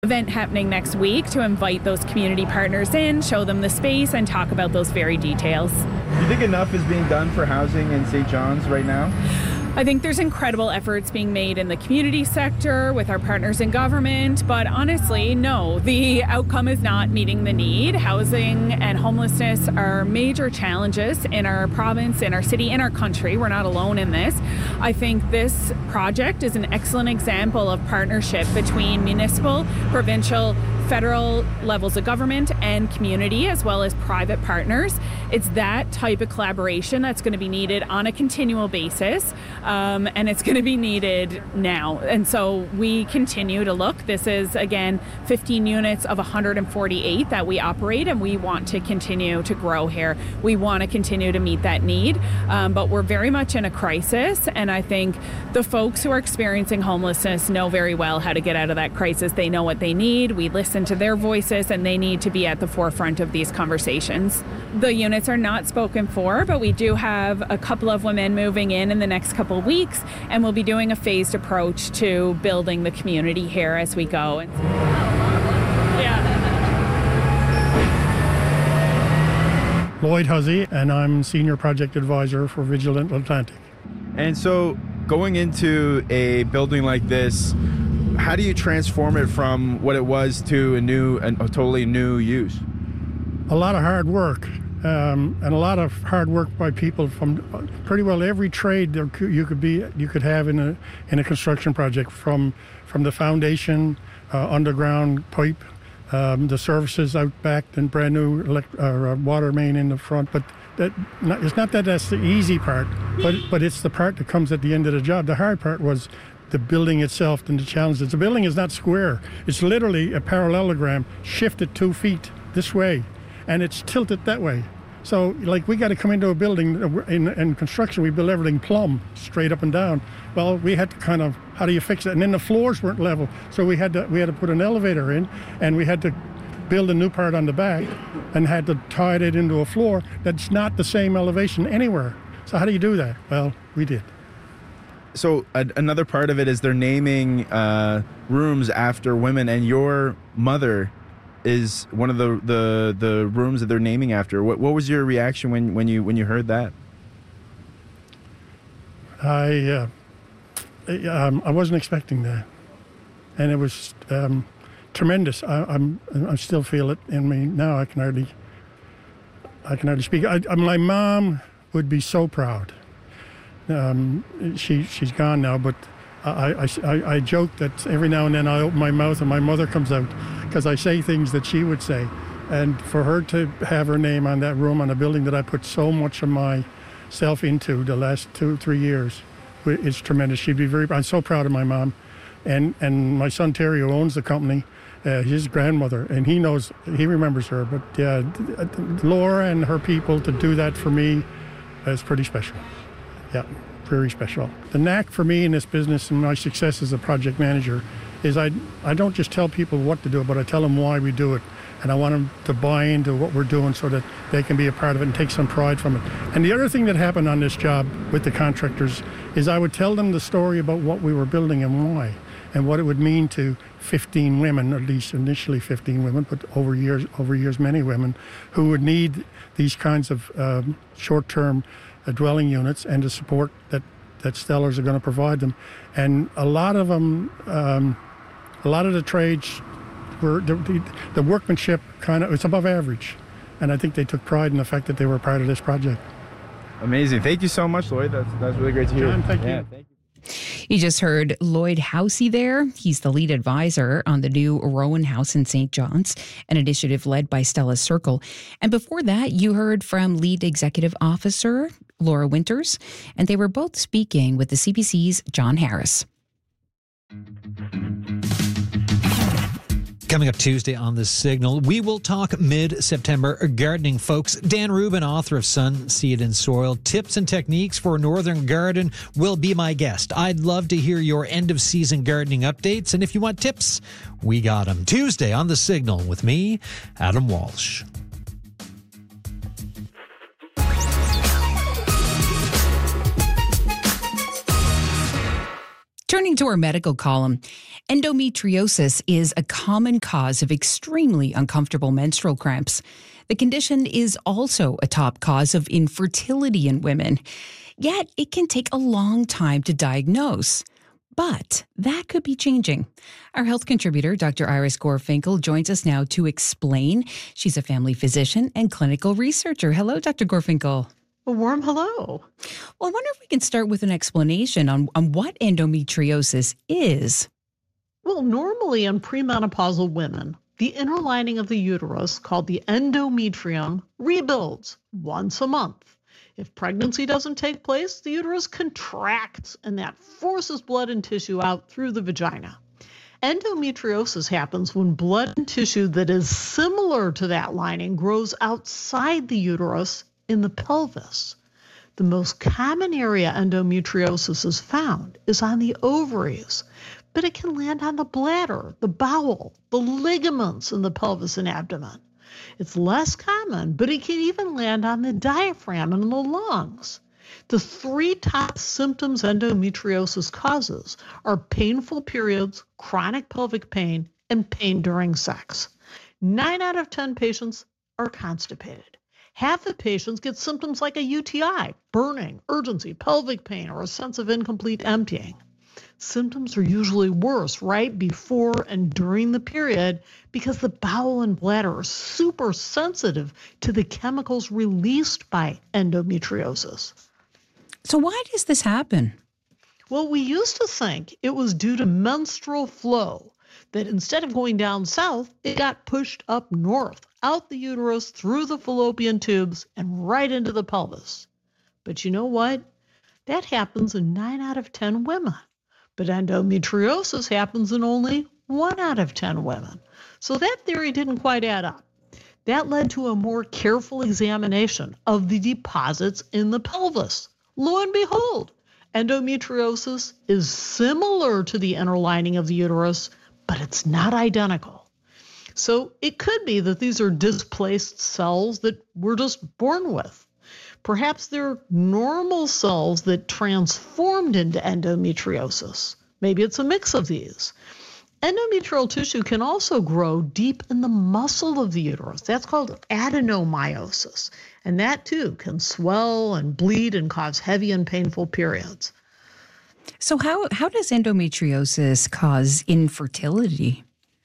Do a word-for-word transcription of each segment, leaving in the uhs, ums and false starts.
Event happening next week to invite those community partners in, show them the space, and talk about those very details. Do you think enough is being done for housing in Saint John's right now? I think there's incredible efforts being made in the community sector with our partners in government, but honestly, no, the outcome is not meeting the need. Housing and homelessness are major challenges in our province, in our city, in our country. We're not alone in this. I think this project is an excellent example of partnership between municipal, provincial, federal levels of government and community, as well as private partners. It's that type of collaboration that's going to be needed on a continual basis, um, and it's going to be needed now. And so we continue to look. This is, again, fifteen units of one hundred forty-eight that we operate, and we want to continue to grow here. We want to continue to meet that need, um, but we're very much in a crisis, and I think the folks who are experiencing homelessness know very well how to get out of that crisis. They know what they need. We listen to their voices, and they need to be at the forefront of these conversations. The units are not spoken for, but we do have a couple of women moving in in the next couple of weeks, and we'll be doing a phased approach to building the community here as we go. Yeah. Lloyd Hussey, and I'm Senior Project Advisor for Vigilant Atlantic. And so going into a building like this, how do you transform it from what it was to a new, a totally new use? A lot of hard work, um, and a lot of hard work by people from pretty well every trade there could, you could be, you could have in a in a construction project, from from the foundation, uh, underground pipe, um, the services out back, and brand new elect- uh, water main in the front. But that not, it's not that that's the easy part, but but it's the part that comes at the end of the job. The hard part was the building itself and the challenges. The building is not square. It's literally a parallelogram shifted two feet this way, and it's tilted that way. So, like, we got to come into a building, in, in construction, we build everything plumb, straight up and down. Well, we had to kind of, how do you fix it? And then the floors weren't level, so we had to we had to put an elevator in, and we had to build a new part on the back, and had to tie it into a floor that's not the same elevation anywhere. So how do you do that? Well, we did. So a, another part of it is they're naming uh, rooms after women, and your mother is one of the, the, the rooms that they're naming after. What what was your reaction when, when you when you heard that? I uh, um, I wasn't expecting that, and it was um, tremendous. I, I'm I still feel it in me now. I can hardly I can hardly speak. I, I, my mom would be so proud. Um, she she's gone now, but I, I, I, I joke that every now and then I open my mouth and my mother comes out, because I say things that she would say. And for her to have her name on that room, on a building that I put so much of myself into the last two, three years, is tremendous. She'd be very, I'm so proud of my mom. And, and my son Terry, who owns the company, uh, his grandmother, and he knows, he remembers her. But yeah, Laura and her people, to do that for me is pretty special. Yeah, very special. The knack for me in this business and my success as a project manager is I I don't just tell people what to do, but I tell them why we do it. And I want them to buy into what we're doing so that they can be a part of it and take some pride from it. And the other thing that happened on this job with the contractors is I would tell them the story about what we were building and why, and what it would mean to fifteen women, at least initially fifteen women, but over years, over years, many women who would need these kinds of um, short-term uh, dwelling units, and the support that, that Stellars are going to provide them. And a lot of them, um, a lot of the trades were, the, the, the workmanship kind of, it's above average. And I think they took pride in the fact that they were part of this project. Amazing. Thank you so much, Lloyd. That's, that's really great to hear. John, thank yeah, you. Thank you. You just heard Lloyd Hussey there. He's the lead advisor on the new Rowan House in Saint John's, an initiative led by Stella Circle. And before that, you heard from lead executive officer Laura Winters, and they were both speaking with the C B C's John Harris. Coming up Tuesday on The Signal, we will talk mid-September gardening, folks. Dan Rubin, author of Sun, Seed and Soil, Tips and Techniques for a Northern Garden, will be my guest. I'd love to hear your end-of-season gardening updates, and if you want tips, we got them. Tuesday on The Signal with me, Adam Walsh. Turning to our medical column, Endometriosis is a common cause of extremely uncomfortable menstrual cramps. The condition is also a top cause of infertility in women, yet it can take a long time to diagnose. But that could be changing. Our health contributor, Doctor Iris Gorfinkel, joins us now to explain. She's a family physician and clinical researcher. Hello, Doctor Gorfinkel. A warm hello. Well, I wonder if we can start with an explanation on, on what endometriosis is. Well, normally in premenopausal women, the inner lining of the uterus, called the endometrium, rebuilds once a month. If pregnancy doesn't take place, the uterus contracts, and that forces blood and tissue out through the vagina. Endometriosis happens when blood and tissue that is similar to that lining grows outside the uterus in the pelvis. The most common area endometriosis is found is on the ovaries, but it can land on the bladder, the bowel, the ligaments in the pelvis and abdomen. It's less common, but it can even land on the diaphragm and the lungs. The three top symptoms endometriosis causes are painful periods, chronic pelvic pain, and pain during sex. Nine out of ten patients are constipated. Half the patients get symptoms like a U T I, burning, urgency, pelvic pain, or a sense of incomplete emptying. Symptoms are usually worse right before and during the period because the bowel and bladder are super sensitive to the chemicals released by endometriosis. So why does this happen? Well, we used to think it was due to menstrual flow, that instead of going down south, it got pushed up north, out the uterus, through the fallopian tubes, and right into the pelvis. But you know what? That happens in nine out of ten women. But endometriosis happens in only one out of ten women. So that theory didn't quite add up. That led to a more careful examination of the deposits in the pelvis. Lo and behold, endometriosis is similar to the inner lining of the uterus, but it's not identical. So it could be that these are displaced cells that we're just born with. Perhaps they're normal cells that transformed into endometriosis. Maybe it's a mix of these. Endometrial tissue can also grow deep in the muscle of the uterus. That's called adenomyosis. And that too can swell and bleed and cause heavy and painful periods. So how, how does endometriosis cause infertility?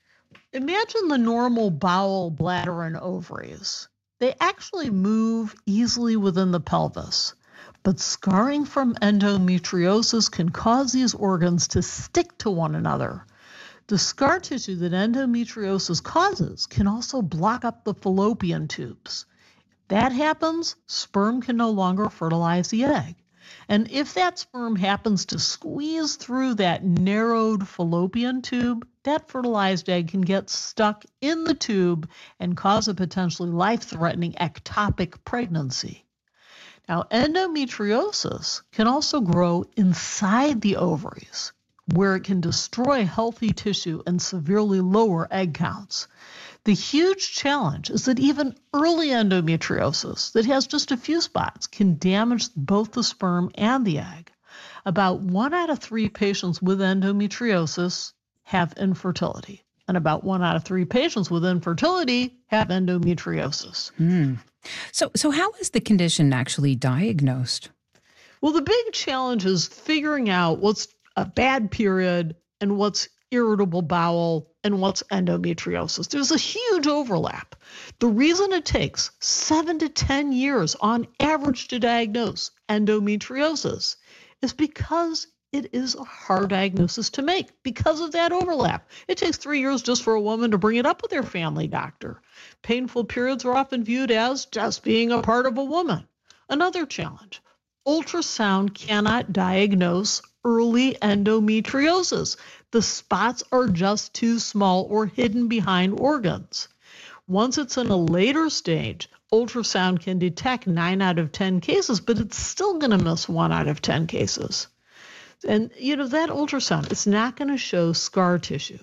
Imagine the normal bowel, bladder, and ovaries. They actually move easily within the pelvis, but scarring from endometriosis can cause these organs to stick to one another. The scar tissue that endometriosis causes can also block up the fallopian tubes. If that happens, sperm can no longer fertilize the egg. And if that sperm happens to squeeze through that narrowed fallopian tube, that fertilized egg can get stuck in the tube and cause a potentially life-threatening ectopic pregnancy. Now, endometriosis can also grow inside the ovaries, where it can destroy healthy tissue and severely lower egg counts. The huge challenge is that even early endometriosis that has just a few spots can damage both the sperm and the egg. About one out of three patients with endometriosis have infertility, and about one out of three patients with infertility have endometriosis. Mm. So, so how is the condition actually diagnosed? Well, the big challenge is figuring out what's a bad period and what's irritable bowel and what's endometriosis. There's a huge overlap. The reason it takes seven to ten years on average to diagnose endometriosis is because it is a hard diagnosis to make because of that overlap. It takes three years just for a woman to bring it up with their family doctor. Painful periods are often viewed as just being a part of a woman. Another challenge, ultrasound cannot diagnose early endometriosis. The spots are just too small or hidden behind organs. Once it's in a later stage, ultrasound can detect nine out of ten cases, but it's still going to miss one out of ten cases. And, you know, that ultrasound, it's not going to show scar tissue.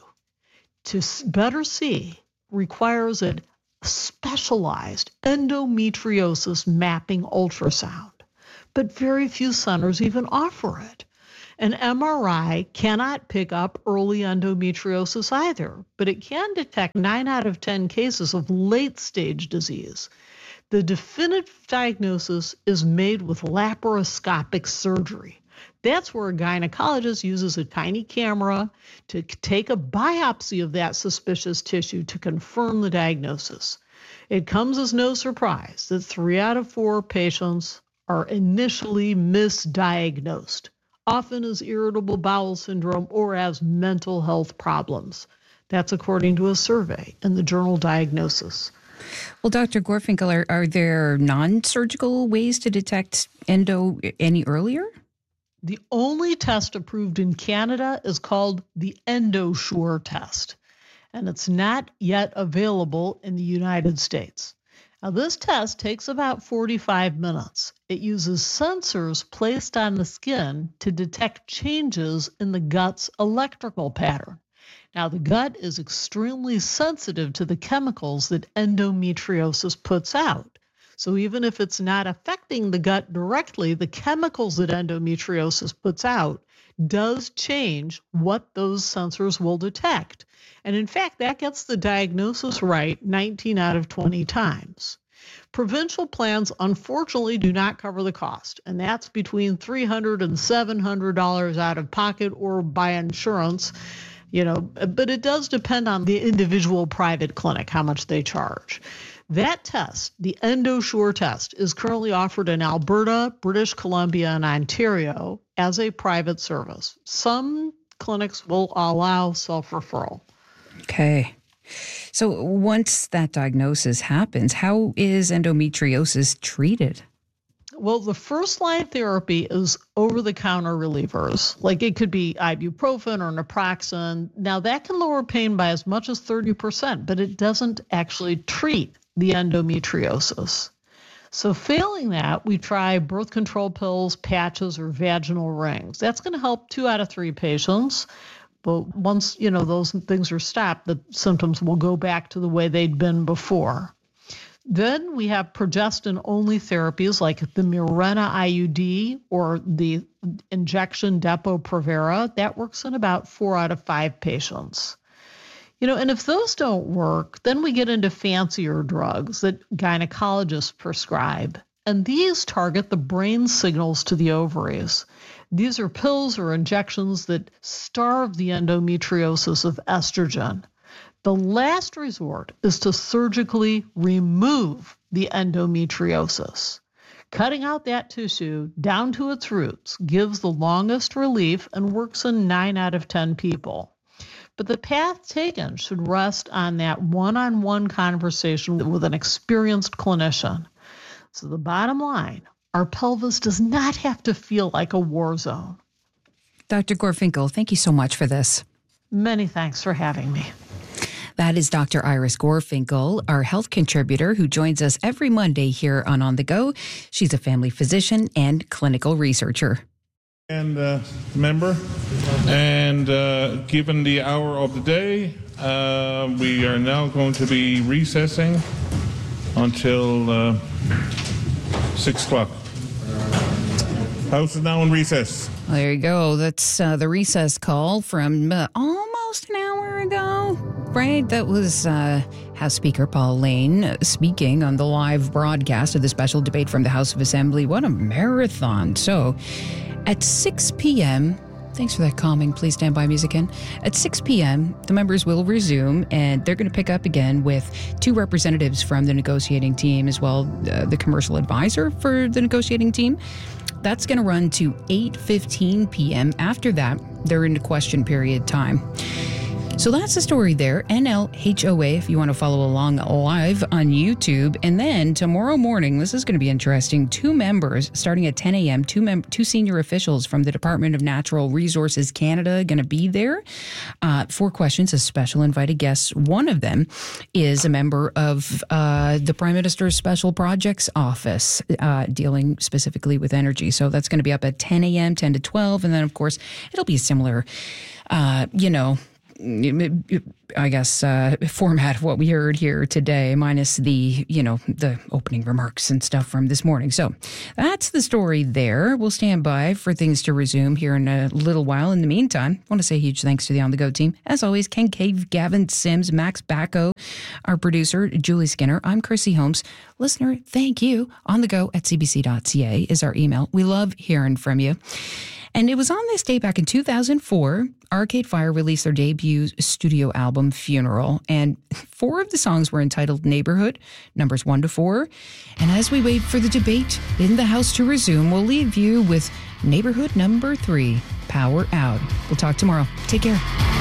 To better see requires a specialized endometriosis mapping ultrasound, but very few centers even offer it. An M R I cannot pick up early endometriosis either, but it can detect nine out of ten cases of late-stage disease. The definitive diagnosis is made with laparoscopic surgery. That's where a gynecologist uses a tiny camera to take a biopsy of that suspicious tissue to confirm the diagnosis. It comes as no surprise that three out of four patients are initially misdiagnosed, often as irritable bowel syndrome or as mental health problems. That's according to a survey in the journal Diagnosis. Well, Doctor Gorfinkel, are, are there non-surgical ways to detect endo any earlier? The only test approved in Canada is called the EndoSure test, and it's not yet available in the United States. Now, this test takes about forty-five minutes. It uses sensors placed on the skin to detect changes in the gut's electrical pattern. Now, the gut is extremely sensitive to the chemicals that endometriosis puts out. So even if it's not affecting the gut directly, the chemicals that endometriosis puts out does change what those sensors will detect. And in fact, that gets the diagnosis right nineteen out of twenty times. Provincial plans, unfortunately, do not cover the cost, and that's between three hundred dollars and seven hundred dollars out of pocket or by insurance. You know, but it does depend on the individual private clinic, how much they charge. That test, the EndoSure test, is currently offered in Alberta, British Columbia, and Ontario as a private service. Some clinics will allow self-referral. Okay. So once that diagnosis happens, how is endometriosis treated? Well, the first line therapy is over-the-counter relievers. Like it could be ibuprofen or naproxen. Now, that can lower pain by as much as thirty percent, but it doesn't actually treat the endometriosis. So failing that, we try birth control pills, patches, or vaginal rings. That's going to help two out of three patients. But once, you know, those things are stopped, the symptoms will go back to the way they'd been before. Then we have progestin-only therapies like the Mirena I U D or the injection Depo-Provera. That works in about four out of five patients. You know, and if those don't work, then we get into fancier drugs that gynecologists prescribe. And these target the brain signals to the ovaries. These are pills or injections that starve the endometriosis of estrogen. The last resort is to surgically remove the endometriosis. Cutting out that tissue down to its roots gives the longest relief and works in nine out of ten people. But the path taken should rest on that one-on-one conversation with an experienced clinician. So the bottom line, our pelvis does not have to feel like a war zone. Doctor Gorfinkel, thank you so much for this. Many thanks for having me. That is Doctor Iris Gorfinkel, our health contributor who joins us every Monday here on On the Go. She's a family physician and clinical researcher. And uh, member, and uh, given the hour of the day, uh, we are now going to be recessing until uh, six o'clock. House is now in recess. Well, there you go. That's uh, the recess call from uh, almost an hour ago, right? That was uh, House Speaker Paul Lane speaking on the live broadcast of the special debate from the House of Assembly. What a marathon. So at six p.m., thanks for that calming, please stand by music in. At six p.m., the members will resume, and they're going to pick up again with two representatives from the negotiating team, as well uh, the commercial advisor for the negotiating team. That's going to run to eight fifteen p.m. After that, they're into question period time. So that's the story there. N L H O A, if you want to follow along live on YouTube. And then tomorrow morning, this is going to be interesting. Two members, starting at ten a.m., two, mem- two senior officials from the Department of Natural Resources Canada going to be there. Uh, four questions, as special invited guests. One of them is a member of uh, the Prime Minister's Special Projects Office, uh, dealing specifically with energy. So that's going to be up at ten a.m., ten to twelve. And then, of course, it'll be similar, uh, you know, I guess, uh, format of what we heard here today, minus the, you know, the opening remarks and stuff from this morning. So that's the story there. We'll stand by for things to resume here in a little while. In the meantime, I want to say a huge thanks to the On The Go team. As always, Ken Cave, Gavin Sims, Max Bacco, our producer, Julie Skinner. I'm Chrissy Holmes. Listener, thank you. On the go at c b c dot c a is our email. We love hearing from you. And it was on this day back in two thousand four, Arcade Fire released their debut studio album, Funeral. And four of the songs were entitled Neighborhood, numbers one to four. And as we wait for the debate in the House to resume, we'll leave you with Neighborhood number three, Power Out. We'll talk tomorrow. Take care.